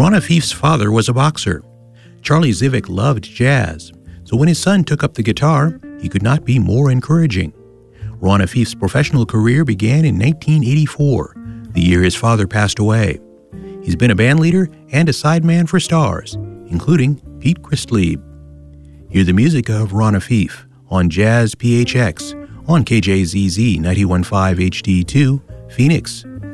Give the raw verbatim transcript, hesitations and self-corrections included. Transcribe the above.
Ron Afif's father was a boxer. Charlie Zivick loved jazz, so when his son took up the guitar, he could not be more encouraging. Ron Afif's professional career began in nineteen eighty-four, the year his father passed away. He's been a bandleader and a sideman for stars, including Pete Christlieb. Hear the music of Ron Afif on Jazz P H X on K J Z Z ninety-one point five H D two, Phoenix.